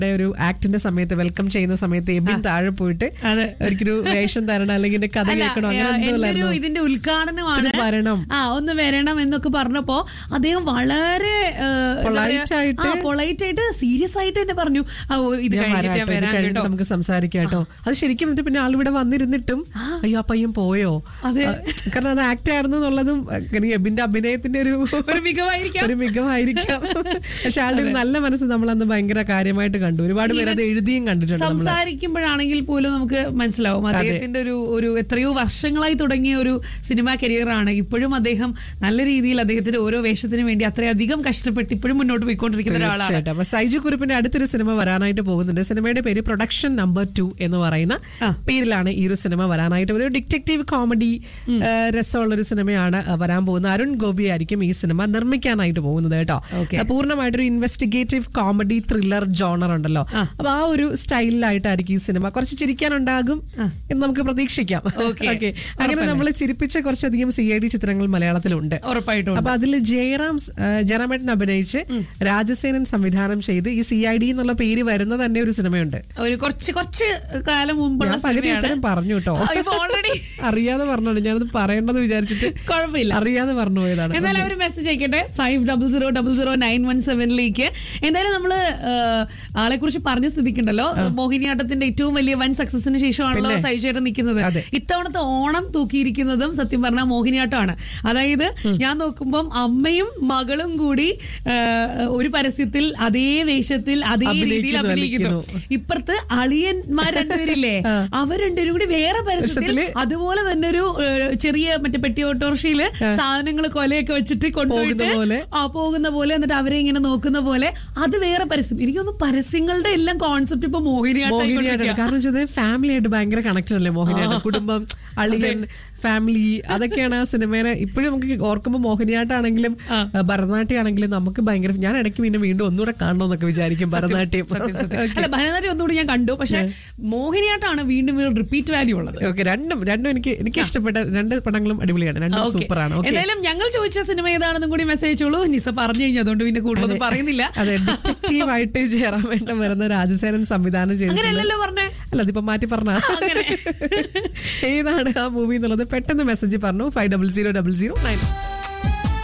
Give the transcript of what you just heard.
ഒരു ആക്ടിന്റെ സമയത്ത് വെൽക്കം ചെയ്യുന്ന സമയത്ത് എബിൻ താഴെ പോയിട്ട് ഒരിക്കലൊരു വേഷം തരണം അല്ലെങ്കിൽ കഥ കേൾക്കണോ അങ്ങനെ ഇതിന്റെ ഉദ്ഘാടനമാണ് വരണം ഒന്ന് വരണം എന്നൊക്കെ പറഞ്ഞപ്പോ അദ്ദേഹം വളരെ പൊളൈറ്റ് ആയിട്ട് സീരിയസ് ആയിട്ട് തന്നെ പറഞ്ഞു ഇത് കഴിഞ്ഞിട്ട് നമുക്ക് സംസാരിക്കാം കേട്ടോ. അത് ശരിക്കും എന്നിട്ട് പിന്നെ ആളിവിടെ വന്നിരുന്നിട്ടും അയ്യോ ആ പയ്യൻ പോയോ, കാരണം അത് ആക്ട് ആയിരുന്നു എന്നുള്ളതും എബിന്റെ അഭിനയത്തിന്റെ ഒരു മികവായിരിക്കാം. പക്ഷെ ആളുടെ ഒരു നല്ല മനസ്സ് നമ്മളന്ന് ഭയങ്കര കാര്യമായിട്ട് കണ്ടു. ഒരുപാട് പേര് അത് എഴുതിയും കണ്ടിട്ടുണ്ട്. സംസാരിക്കുമ്പോഴാണെങ്കിൽ പോലും നമുക്ക് മനസ്സിലാവും അദ്ദേഹത്തിന്റെ ഒരു എത്രയോ വർഷങ്ങളായി തുടങ്ങിയ ഒരു സിനിമാ കരിയറാണ്. ഇപ്പോഴും അദ്ദേഹം നല്ല രീതിയിൽ അദ്ദേഹത്തിന്റെ ഓരോ വേഷത്തിനു വേണ്ടി അത്രയധികം കഷ്ടപ്പെട്ട് ഇപ്പോഴും മുന്നോട്ട് പോയിക്കൊണ്ടിരിക്കുന്ന ഒരാളാണ്. അപ്പൊ സൈജു കുറുപ്പിന്റെ അടുത്തൊരു സിനിമ വരാനായിട്ട് പോകുന്നുണ്ട്. സിനിമയുടെ പേര് പ്രൊഡക്ഷൻ നമ്പർ 2 എന്ന് പറയുന്ന പേരിലാണ് ഈ ഒരു സിനിമ വരാനായിട്ട്. ഒരു ഡിറ്റക്റ്റീവ് കോമഡി രസമുള്ള ഒരു സിനിമയാണ് വരാൻ പോകുന്നത്. അരുൺ ഗോപി ആയിരിക്കും ഈ സിനിമ നിർമ്മിക്കാനായിട്ട് പോകുന്നത് കേട്ടോ. പൂർണ്ണമായിട്ടൊരു ഇൻവെസ്റ്റിഗേറ്റീവ് കോമഡി ത്രില്ലർ ജോണർ ഉണ്ടല്ലോ, അപ്പൊ ആ ഒരു സ്റ്റൈലിലായിട്ടായിരിക്കും ഈ സിനിമ. കുറച്ച് ചിരിക്കാനുണ്ടാകും എന്ന് നമുക്ക് പ്രതീക്ഷിക്കാം. അങ്ങനെ നമ്മൾ ചിരിപ്പിച്ച കുറച്ചധികം CID ചിത്രങ്ങൾ മലയാളത്തിലുണ്ട് ഉറപ്പായിട്ടും. അപ്പൊ അതിൽ ജയറാമേട്ടൻ അഭിനയിച്ച് രാജസേനൻ സംവിധാനം ചെയ്ത് ഈ CID എന്നുള്ള പേര് വരുന്ന തന്നെ ഒരു സിനിമയുണ്ട്. ഒരു കുറച്ച് കാലം മുമ്പുള്ള പറഞ്ഞു കേട്ടോ, അറിയാതെ പറഞ്ഞോളൂ, ഞാനത് പറയേണ്ടെന്ന് വിചാരിച്ചിട്ട് കുഴപ്പമില്ല, അറിയാതെ പറഞ്ഞു പോയതാണ്. എന്തായാലും ഒരു മെസ്സേജ് അയക്കട്ടെ 50000917 എന്തായാലും നമ്മള് ആളെ കുറിച്ച് പറഞ്ഞ സ്ഥിതിക്കുണ്ടല്ലോ, മോഹിനിയാട്ടത്തിന്റെ ഏറ്റവും വലിയ വൻ സക്സസിന് ശേഷമാണല്ലോ സൈജേട്ടൻ നിൽക്കുന്നത്. ഇത്തവണത്തെ ഓണം തൂക്കിയിരിക്കുന്നതും സത്യം പറഞ്ഞാൽ മോഹിനിയാട്ടമാണ്. അതായത് ഞാൻ നോക്കുമ്പം അമ്മയും മകളും കൂടി ഒരു പരസ്യത്തിൽ അതേ വേഷത്തിൽ അതേ രീതിയിൽ അഭിനയിക്കുന്നു. ഇപ്പുറത്ത് അളിയന്മാർ രണ്ടുപേരില്ലേ, അവർ രണ്ടുപേരും കൂടി വേറെ പരസ്യത്തിൽ അതുപോലെ തന്നെ ഒരു ചെറിയ മറ്റേ പെട്ടി ഓട്ടോറിക്ഷയില് സാധനങ്ങൾ കൊലയൊക്കെ വെച്ചിട്ട് കൊണ്ടുപോയിട്ട് പോകുന്ന പോലെ, എന്നിട്ട് അവരെ ഇങ്ങനെ നോക്കുന്ന പോലെ, അത് വേറെ പരസ്യം. എനിക്കൊന്നും പരസ്യങ്ങളുടെ എല്ലാം കോൺസെപ്റ്റ് ഇപ്പൊ മോഹിനിയാട്ടം. കാരണം വെച്ചാൽ ഫാമിലി ആയിട്ട് ഭയങ്കര കണക്ഷൻ അല്ലേ മോഹിനിയാട്ടം. കുടുംബം, അളിയൻ, ഫാമിലി, അതൊക്കെയാണ് ആ സിനിമേനെ ഇപ്പോഴും നമുക്ക് ഓർക്കുമ്പോൾ. മോഹിനിയാട്ടാണെങ്കിലും ഭരതനാട്യം ആണെങ്കിലും നമുക്ക് ഭയങ്കര, ഞാൻ ഇടയ്ക്ക് പിന്നെ വീണ്ടും ഒന്നുകൂടെ കാണണമെന്നൊക്കെ വിചാരിക്കും ഭരതനാട്യം. അല്ല, ഭരതനാട്യം ഒന്നുകൂടി ഞാൻ കണ്ടു, പക്ഷെ മോഹിനിയാട്ടമാണ് വീണ്ടും റിപ്പീറ്റ് വാല്യൂ ഉള്ളത്. രണ്ടും എനിക്ക് ഇഷ്ടപ്പെട്ട രണ്ട് പടങ്ങളും അടിപൊളിയാണ്, രണ്ടും സൂപ്പറാണ്. എന്തായാലും ഞങ്ങൾ ചോദിച്ച സിനിമ ഏതാണെന്നും കൂടി മെസ്സേജ് അയച്ചോളൂ. നിസ പറഞ്ഞു കഴിഞ്ഞു, അതുകൊണ്ട് പിന്നെ കൂടുതലൊന്നും പറയുന്നില്ല. അതെ, ഡിറ്റക്റ്റീവ് ആയിട്ട് ജയറാമേട്ടൻ വരുന്ന രാജസേനൻ സംവിധാനം ചെയ്തു. അങ്ങനെയല്ലല്ലോ പറഞ്ഞേ? അല്ല, അതിപ്പോ മാറ്റി പറഞ്ഞ ഏതാണ് ആ മൂവി എന്നുള്ളത് പെട്ടെന്ന് മെസ്സേജ് പറഞ്ഞു 500009.